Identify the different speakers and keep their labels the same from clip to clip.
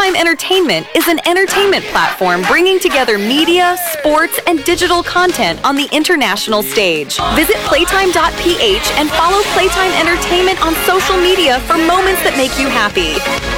Speaker 1: Playtime Entertainment is an entertainment platform bringing together media, sports, and digital content on the international stage. Visit playtime.ph and follow Playtime Entertainment on social media for moments that make you happy.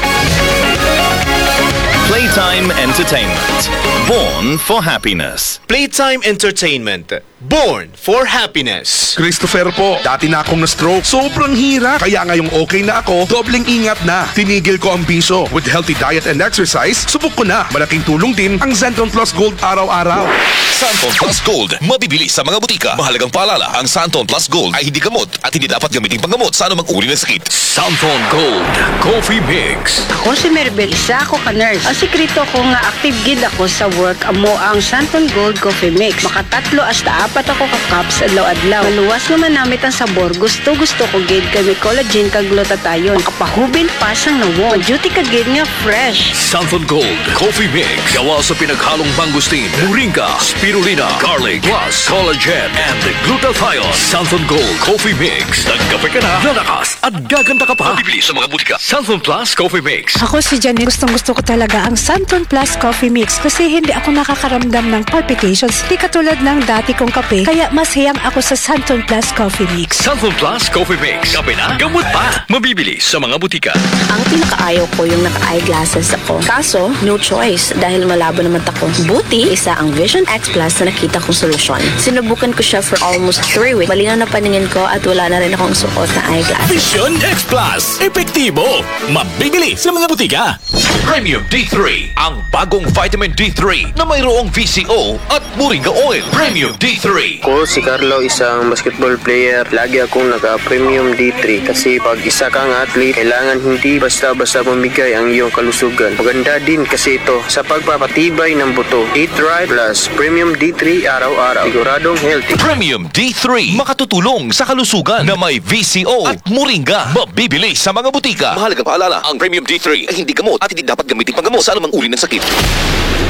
Speaker 2: Playtime Entertainment. Born for happiness.
Speaker 3: Playtime Entertainment. Born for happiness.
Speaker 4: Christopher po, dati na akong na-stroke. Sobrang hirap. Kaya ngayong okay na ako, dobleng ingat na. Tinigil ko ang biso. With healthy diet and exercise, subok ko na. Malaking tulong din ang Santon Plus Gold araw-araw.
Speaker 5: Santon Plus Gold, mabibili sa mga butika. Mahalagang paalala, ang Santon Plus Gold ay hindi gamot at hindi dapat gamitin panggamot sa anumang uri ng sakit. Santon Gold Coffee Mix.
Speaker 6: Ako si Maribel, isa ako ka-nurse. Ang sikreto ko nga active gid ako sa work amo ang Santon Gold Coffee Mix. Makatatlo hasta apat ako ka-cups adlaw-adlaw. Maluwas naman namit ang sabor. Gusto ko gid kay may collagen kag glutathione. Makapahubin pa sang nawong. Duty ka gid nga fresh.
Speaker 5: Santon Gold Coffee Mix. Gawa sa pinaghalong mangustin, moringa, spirulina, garlic, plus collagen and glutathione. Santon Gold Coffee Mix. Nagkape ka na, lalakas at gaganda ka pa. Mabibili sa mga butika. Santon Plus Coffee Mix.
Speaker 7: Ako si Janet. Gustong-gusto ko talaga ang Santon Plus Coffee Mix kasi hindi ako nakakaramdam ng palpitations. Hindi katulad ng dati kong kape, kaya mas hiyang ako sa Santon Plus Coffee Mix.
Speaker 5: Santon Plus Coffee Mix. Kape na, gamot pa. Mabibili sa mga butika.
Speaker 8: Ang pinakaayaw ko yung naka-eyeglasses ako. Kaso, no choice dahil malabo naman ako. Buti, isa ang Vision X Plus na nakita kong solusyon. Sinubukan ko siya for almost 3 weeks. Malinaw na paningin ko at wala na rin akong suot na eyeglasses.
Speaker 5: Vision X Plus. Epektibo. Mabibili sa mga butika. Premium D3. Ang bagong vitamin D3 na mayroong VCO at moringa oil. Premium D3.
Speaker 9: Ako si Carlo, isang basketball player. Lagi akong naka-premium D3 kasi pag isa kang athlete, kailangan hindi basta-basta pamigay ang iyong kalusugan. Maganda din kasi ito sa pagpapatibay ng buto. Eat right plus premium D3 araw-araw. Siguradong healthy.
Speaker 5: Premium D3. Makatutulong sa kalusugan na may VCO at moringa. Mabibili sa mga butika. Mahalagang paalala, ang Premium D3 ay hindi gamot at hindi dapat gamitin panggamot sa anumang uri ng sakit.